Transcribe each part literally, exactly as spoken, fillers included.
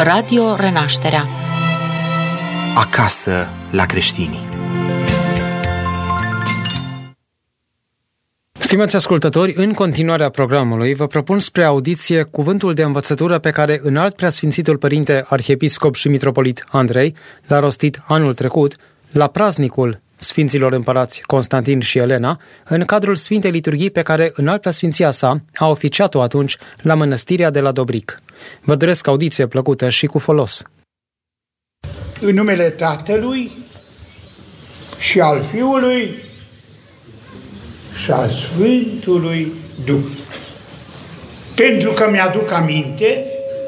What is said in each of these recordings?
Radio Renașterea. Acasă la creștini. Stimați ascultători, în continuarea programului vă propun spre audiție cuvântul de învățătură pe care Înalt Preasfințitul Părinte Arhiepiscop și Mitropolit Andrei l-a rostit anul trecut la praznicul Sfinților Împărați Constantin și Elena, în cadrul Sfintei Liturghii pe care Înalt Preasfinția sa a oficiat-o atunci la Mănăstirea de la Dobric. Vă doresc audiție plăcută și cu folos. În numele Tatălui și al Fiului și al Sfântului Duh. Pentru că mi-aduc aminte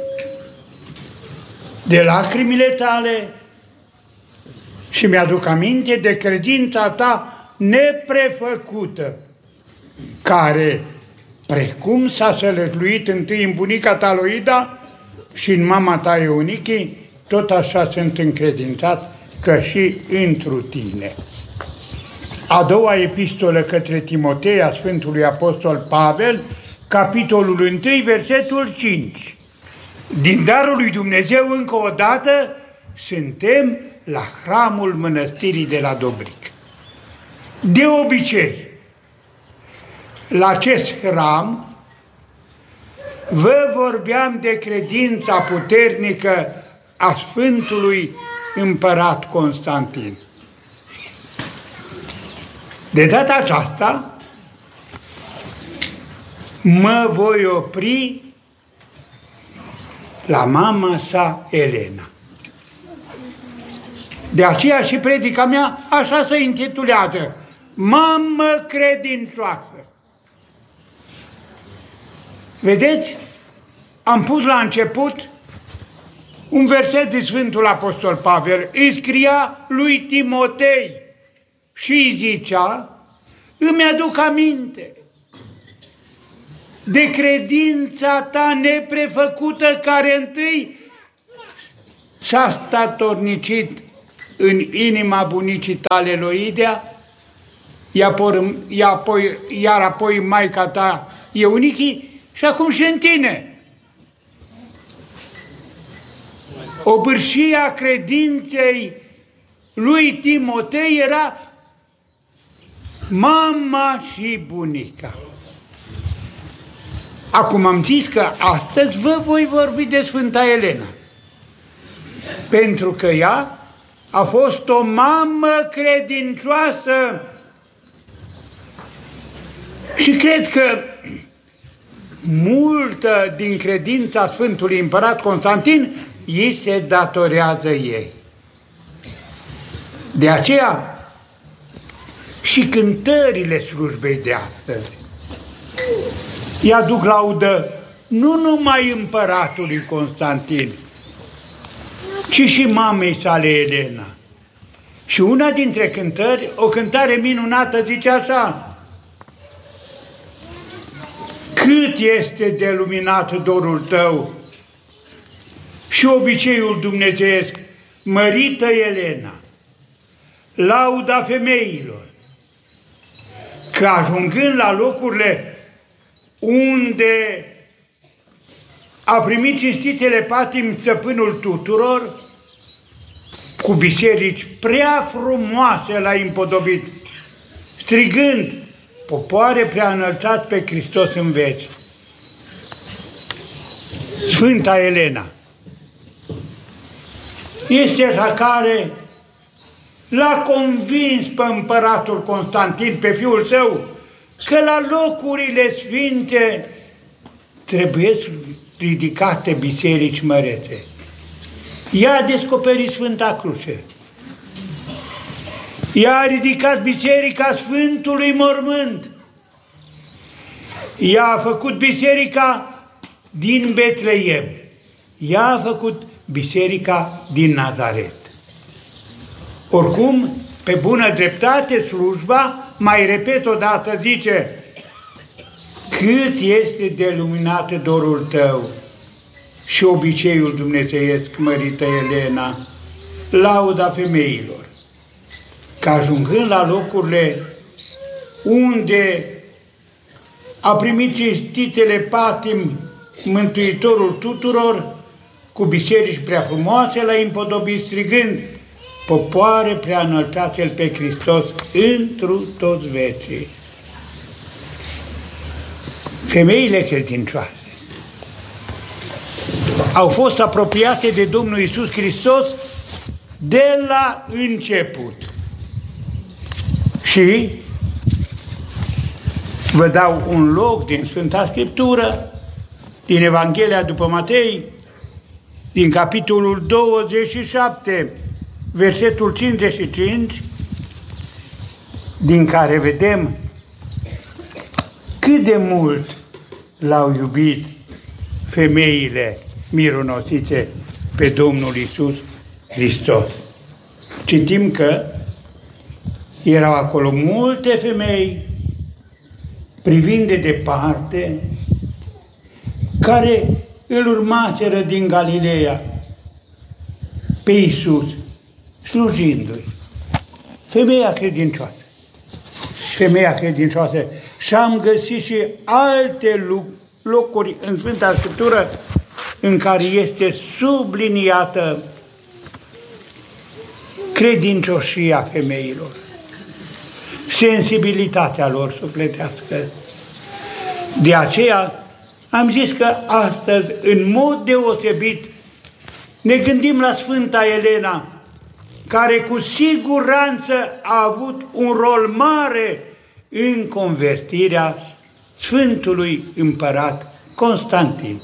de lacrimile tale și mi-aduc aminte de credința ta neprefăcută, care, precum s-a sălășluit întâi în bunica ta Loida și în mama ta Eunichie, tot așa sunt încredințat că și întru tine. A doua epistolă către Timotei a Sfântului Apostol Pavel, capitolul unu, versetul cinci. Din darul lui Dumnezeu încă o dată suntem la hramul Mănăstirii de la Dobric. De obicei, la acest hram vă vorbeam de credința puternică a Sfântului Împărat Constantin. De data aceasta mă voi opri la mama sa Elena. De aceea și predica mea așa se intitulează: Mamă credincioasă. Vedeți? Am pus la început un verset de Sfântul Apostol Pavel. Îi scria lui Timotei și îi zicea: îmi aduc aminte de credința ta neprefăcută care întâi s-a statornicit în inima bunicii tale Loidea, iar apoi maica ta Eunichie și acum și în tine. Obârșia credinței lui Timotei era mama și bunica. Acum am zis că astăzi vă voi vorbi de Sfânta Elena, pentru că ea a fost o mamă credincioasă și cred că multă din credința Sfântului Împărat Constantin îi se datorează ei. De aceea și cântările slujbei de astăzi îi aduc laudă nu numai împăratului Constantin, ci și mamei sale Elena. Și una dintre cântări, o cântare minunată, zice așa: cât este de luminat dorul tău și obiceiul dumnezeiesc, mărită Elena, lauda femeilor, că ajungând la locurile unde a primit cinstitele patim stăpânul tuturor, cu biserici prea frumoase l-a împodobit, strigând: popoare prea înălțați pe Hristos în veci. Sfânta Elena este cea care l-a convins pe împăratul Constantin, pe fiul său, că la locurile sfinte trebuie ridicate biserici mărețe. Ea a descoperit Sfânta Cruce. Ea a ridicat biserica Sfântului Mormânt. Ea a făcut biserica din Betleem. Ea a făcut biserica din Nazaret. Oricum, pe bună dreptate, slujba, mai repet o dată, zice: cât este de luminat dorul tău și obiceiul dumnezeiesc, mărită Elena, lauda femeilor, că ajungând la locurile unde a primit cinstitele patim Mântuitorul tuturor, cu biserici prea frumoase l-a împodobit strigând: popoare prea înălțați-l pe Hristos întru toți vecii. Femeile credincioase au fost apropiate de Domnul Iisus Hristos de la început. Și vă dau un loc din Sfânta Scriptură, din Evanghelia după Matei, din capitolul douăzeci și șapte, versetul cincizeci și cinci, din care vedem cât de mult l-au iubit femeile mironosițe pe Domnul Iisus Hristos. Citim că erau acolo multe femei privind de departe, care îl urmaseră din Galileea pe Iisus, slujindu-i. Femeia credincioasă. Femeia credincioasă. Și am găsit și alte locuri în Sfânta Scriptură în care este subliniată credincioșia femeilor, sensibilitatea lor sufletească. De aceea am zis că astăzi, în mod deosebit, ne gândim la Sfânta Elena, care cu siguranță a avut un rol mare în convertirea Sfântului Împărat Constantin.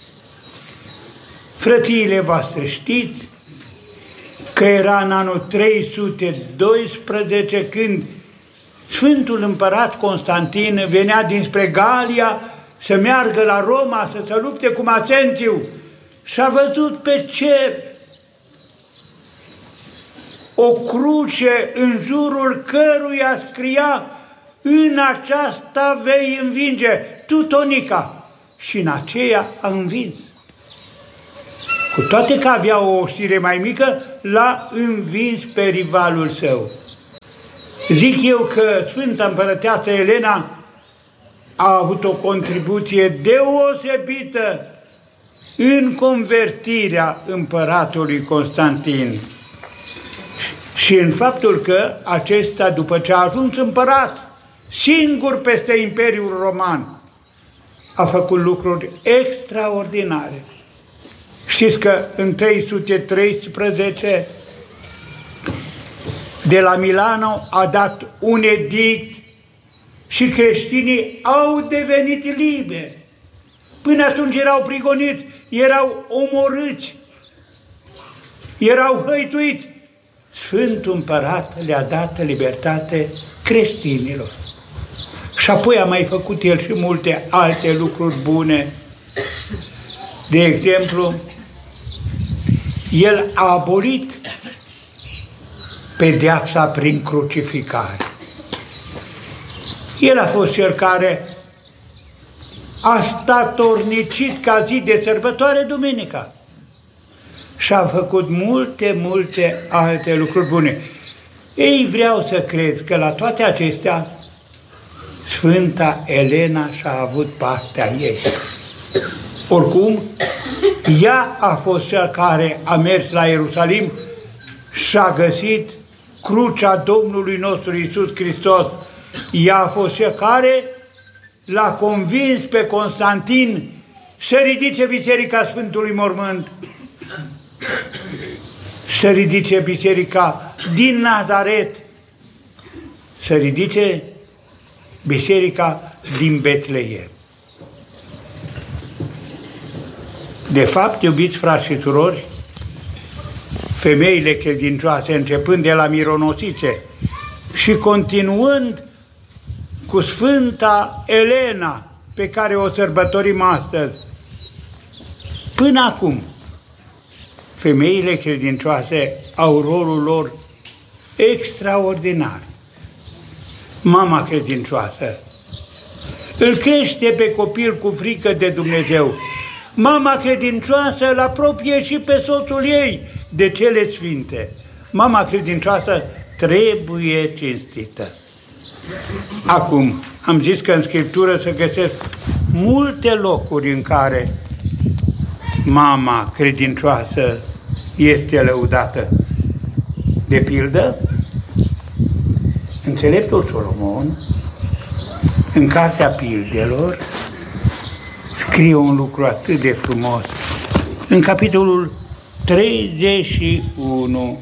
Frățiile voastre, știți că era în anul trei sute doisprezece când Sfântul Împărat Constantin venea dinspre Galia să meargă la Roma, să se lupte cu Maxențiu, și a văzut pe cer o cruce în jurul căruia scria: în aceasta vei învinge, tu, Tonica. Și în aceea a învins. Cu toate că avea o știre mai mică, l-a învins pe rivalul său. Zic eu că Sfânta Împărăteasă Elena a avut o contribuție deosebită în convertirea împăratului Constantin și în faptul că acesta, după ce a ajuns împărat, singur peste Imperiul Roman, a făcut lucruri extraordinare. Știți că în trei sute treisprezece de la Milano a dat un edict și creștinii au devenit liberi. Până atunci erau prigoniți, erau omorâți, erau hăituiți. Sfântul Împărat le-a dat libertate creștinilor. Și apoi a mai făcut el și multe alte lucruri bune. De exemplu, el a abolit pedeapsa prin crucificare. El a fost cel care a statornicit ca zi de sărbătoare duminica și a făcut multe, multe alte lucruri bune. Ei, vreau să cred că la toate acestea Sfânta Elena și-a avut partea ei. Oricum, ea a fost cea care a mers la Ierusalim și a găsit crucea Domnului nostru Iisus Hristos. Ea a fost cea care l-a convins pe Constantin să ridice Biserica Sfântului Mormânt, să ridice biserica din Nazaret, să ridice biserica din Betleem. De fapt, iubiți frați și surori, femeile credincioase, începând de la mironosițe și continuând cu Sfânta Elena, pe care o sărbătorim astăzi, până acum, femeile credincioase au rolul lor extraordinar. Mama credincioasă îl crește pe copil cu frică de Dumnezeu. Mama credincioasă îl apropie și pe soțul ei de cele sfinte. Mama credincioasă trebuie cinstită. Acum, am zis că în Scriptură se găsesc multe locuri în care mama credincioasă este lăudată. De pildă, înțeleptul Solomon, în Cartea Pildelor, scrie un lucru atât de frumos. În capitolul treizeci și unu,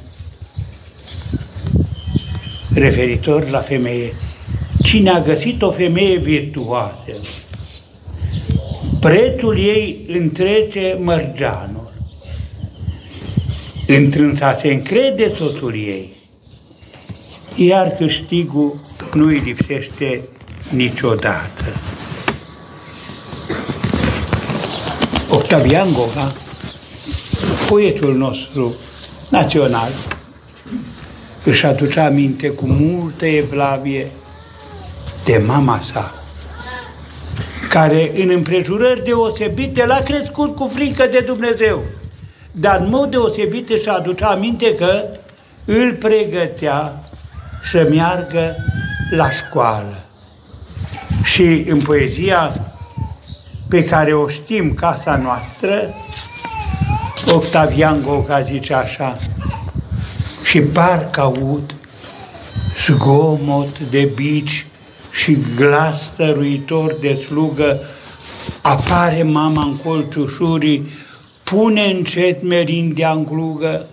referitor la femeie. Cine a găsit o femeie virtuoasă, prețul ei întrece mărgeanul. Întrânsa se încrede soțul ei, iar câștigul nu îi lipsește niciodată. Octavian Goga, poetul nostru național, își aducea aminte cu multă evlavie de mama sa, care în împrejurări deosebite l-a crescut cu frică de Dumnezeu, dar în mod deosebit își aducea aminte că îl pregătea să meargă la școală. Și în poezia pe care o știm, Casa Noastră, Octavian Goga zice așa: și parcă aud zgomot de bici și glas stăruitor de slugă, apare mama în colț ușurii, pune încet merindea în glugă,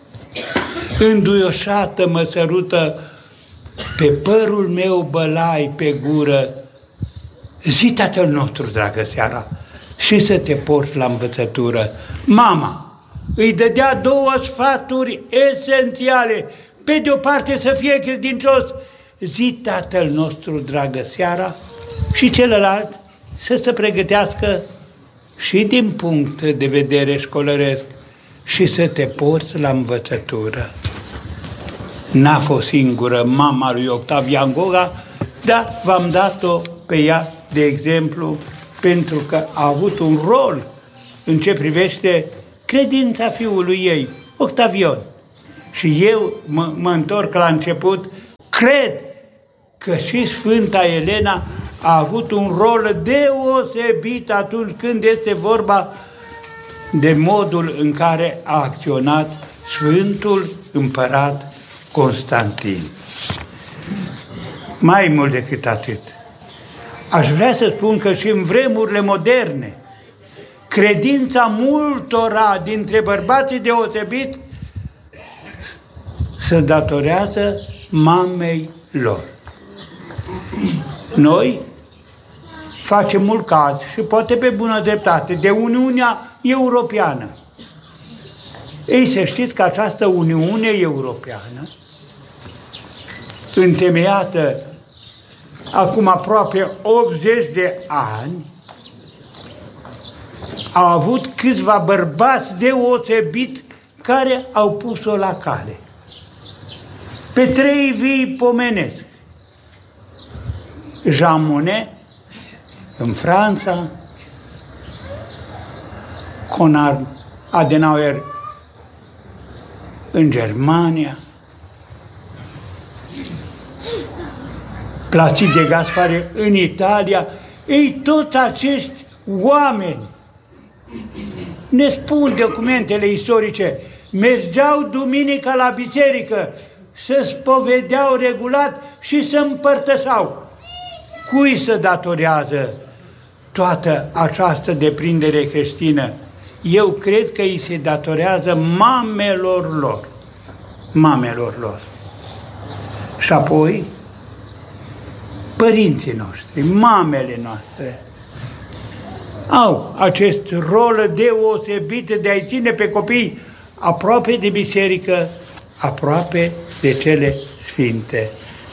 înduioșată mă sărută, pe părul meu bălai pe gură. Zi, tatăl nostru, dragă seara, și să te porți la învățătură. Mama îi dădea două sfaturi esențiale. Pe de o parte să fie credincios, zi, tatăl nostru, dragă seara, și celălalt să se pregătească și din punct de vedere școlăresc și să te porți la învățătură. N-a fost singură mama lui Octavian Goga, dar v-am dat-o pe ea de exemplu pentru că a avut un rol în ce privește credința fiului ei, Octavian. Și eu mă, mă întorc la început, cred că și Sfânta Elena a avut un rol deosebit atunci când este vorba de modul în care a acționat Sfântul Împărat Constantin. Mai mult decât atât, aș vrea să spun că și în vremurile moderne, credința multora dintre bărbații deosebit se datorează mamei lor. Noi facem mult caz și poate pe bună dreptate de Uniunea Europeană. Ei, să știți că această Uniune Europeană, întemeiată acum aproape optzeci de ani, au avut câțiva bărbați deosebit care au pus-o la cale. Pe trei vii pomenesc: Jean Monnet în Franța, Konrad Adenauer în Germania, Placide Gaspare în Italia. Ei, toți acești oameni, ne spun documentele istorice, mergeau duminica la biserică, se spovedeau regulat și se împărtășau. Cui se datorează toată această deprindere creștină? Eu cred că îi se datorează mamelor lor. Mamelor lor. Și apoi, părinții noștri, mamele noastre, au acest rol deosebit de a-i ține pe copii aproape de biserică, aproape de cele sfinte.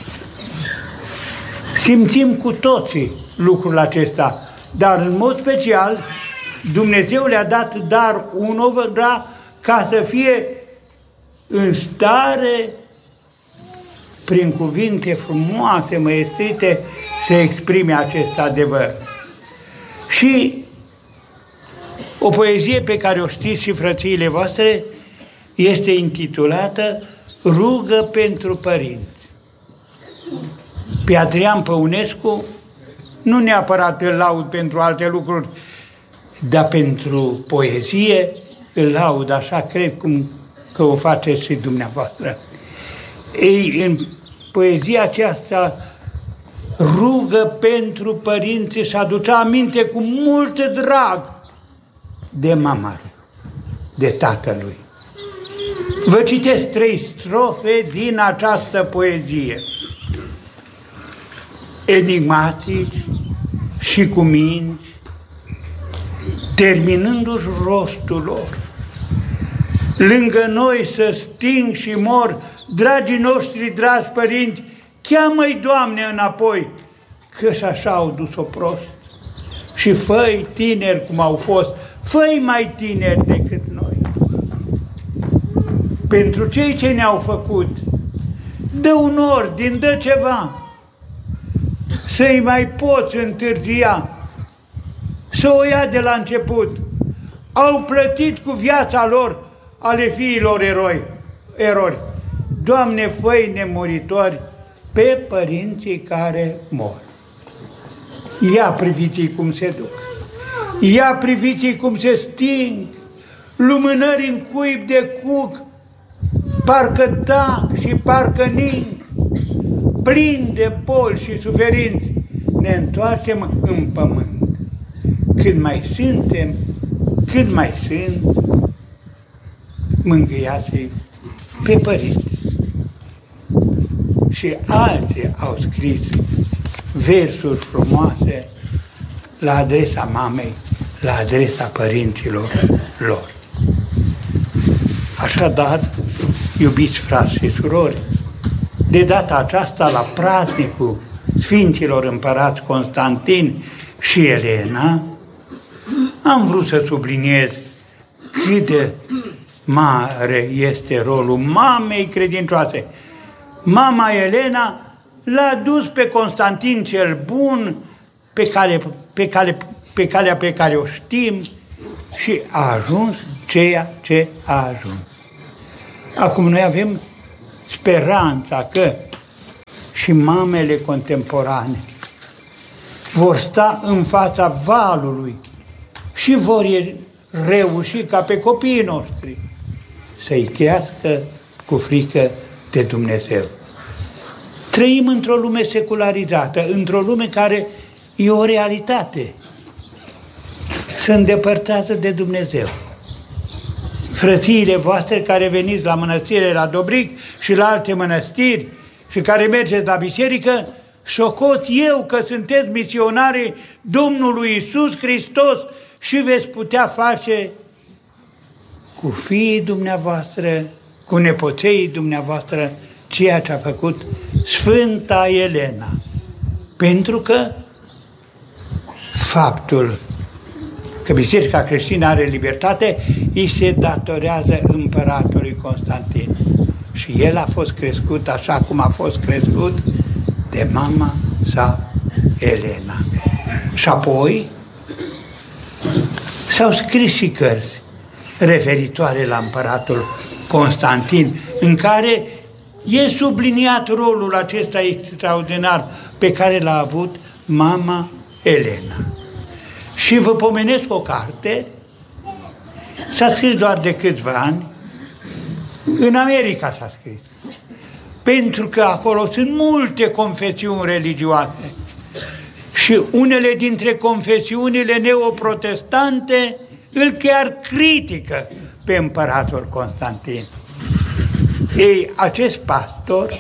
Simțim cu toții lucrul acesta, dar în mod special Dumnezeu le-a dat dar unora ca să fie în stare, prin cuvinte frumoase, măestrite, să exprime acest adevăr. Și o poezie pe care o știți și frățiile voastre este intitulată Rugă pentru părinți. Pe Adrian Păunescu nu neapărat îl laud pentru alte lucruri, dar pentru poezie îl laud, așa cred cum că o faceți și dumneavoastră. Ei, în poezia aceasta rugă pentru părinți și aducea aminte cu mult drag de mama lui, de tatălui. Vă citesc trei strofe din această poezie. Enigmatici și cuminți, terminându-și rostul lor, lângă noi să sting și mor, dragii noștri, dragi părinți, cheamă-i, Doamne, înapoi, că-și așa au dus-o prost. Și fă-i tineri cum au fost, fă-i mai tineri decât noi. Pentru cei ce ne-au făcut, dă un ordin, dă ceva, să-i mai poți întârzia, să o ia de la început. Au plătit cu viața lor ale fiilor eroi, erori. Doamne, fă-i nemuritori pe părinții care mor. Ia priviți cum se duc, ia priviți cum se sting, lumânări în cuib de cuc, parcă tac și parcă ning, plin de boli și suferinți, ne întoarcem în pământ. Când mai suntem, când mai sunt, mângâiați pe părinți. Și alții au scris versuri frumoase la adresa mamei, la adresa părinților lor. Așadar, iubiți frați și surori, de data aceasta la praznicul Sfinților Împărați Constantin și Elena, am vrut să subliniez cât de mare este rolul mamei credincioase. Mama Elena l-a dus pe Constantin cel bun pe, cale, pe, cale, pe calea pe care o știm și a ajuns ceea ce a ajuns. Acum noi avem speranța că și mamele contemporane vor sta în fața valului și vor reuși ca pe copiii noștri să-i crească cu frică de Dumnezeu. Trăim într-o lume secularizată, într-o lume care e o realitate. Se îndepărtează de Dumnezeu. Frățiile voastre care veniți la mănăstire, la Dobric și la alte mănăstiri și care mergeți la biserică, socot eu că sunteți misionarii Domnului Iisus Hristos și veți putea face cu fiii dumneavoastră, cu nepoței dumneavoastră, ceea ce a făcut Sfânta Elena. Pentru că faptul că Biserica creștină are libertate, îi se datorează împăratului Constantin. Și el a fost crescut așa cum a fost crescut de mama sa Elena. Și apoi s-au scris și cărți referitoare la împăratul Constantin, în care e subliniat rolul acesta extraordinar pe care l-a avut mama Elena. Și vă pomenesc o carte, s-a scris doar de câțiva ani, în America s-a scris, pentru că acolo sunt multe confesiuni religioase și unele dintre confesiunile neoprotestante îl chiar critică pe împăratul Constantin. Ei, acest pastor,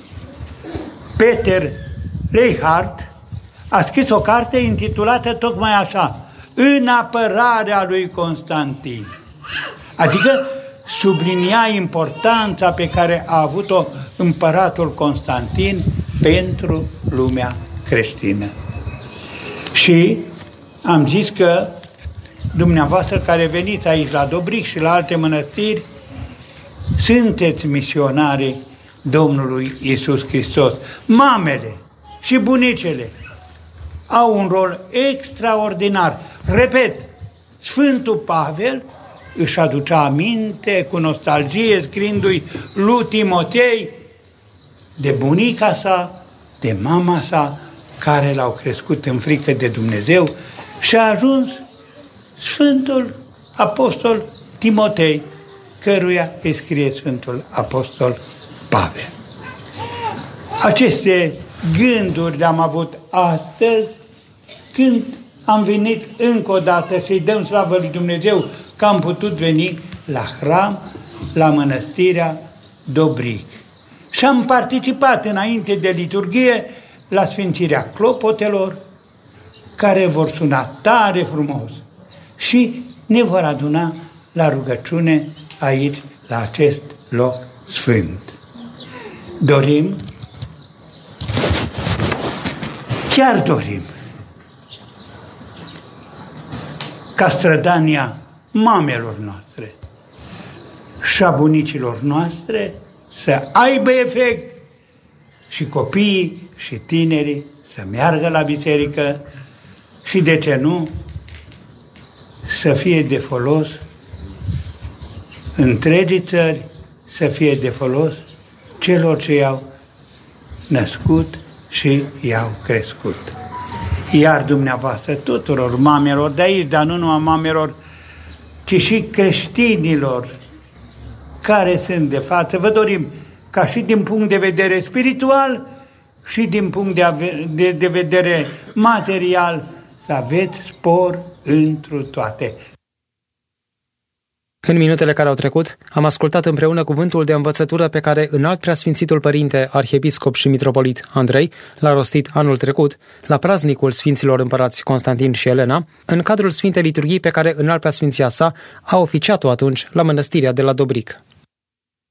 Peter Leithart, a scris o carte intitulată tocmai așa, În apărarea lui Constantin. Adică sublinia importanța pe care a avut-o împăratul Constantin pentru lumea creștină. Și am zis că dumneavoastră care veniți aici la Dobric și la alte mănăstiri, sunteți misionarii Domnului Iisus Hristos. Mamele și bunicele au un rol extraordinar. Repet, Sfântul Pavel își aducea aminte cu nostalgie, scriindu-i lui Timotei de bunica sa, de mama sa, care l-au crescut în frică de Dumnezeu și a ajuns Sfântul Apostol Timotei, căruia îi scrie Sfântul Apostol Pavel. Aceste gânduri le-am avut astăzi când am venit încă o dată să-i dăm slavă lui Dumnezeu că am putut veni la hram, la mănăstirea Dobric. Și am participat înainte de liturghie la sfințirea clopotelor, care vor suna tare frumos și ne vor aduna la rugăciune aici, la acest loc sfânt. Dorim, chiar dorim, ca strădania mamelor noastre și a bunicilor noastre să aibă efect și copiii și tinerii să meargă la biserică și, de ce nu, să fie de folos întregii țări, să fie de folos celor ce i-au născut și i-au crescut. Iar dumneavoastră, tuturor mamelor de aici, dar nu numai mamelor, ci și creștinilor care sunt de față, vă dorim ca și din punct de vedere spiritual și din punct de, de, de vedere material să aveți spor întru toate. În minutele care au trecut, am ascultat împreună cuvântul de învățătură pe care Înalt Preasfințitul Părinte, Arhiepiscop și Mitropolit Andrei l-a rostit anul trecut, la praznicul Sfinților Împărați Constantin și Elena, în cadrul Sfintei Liturghii pe care Înalt Preasfinția sa a oficiat-o atunci la mănăstirea de la Dobric.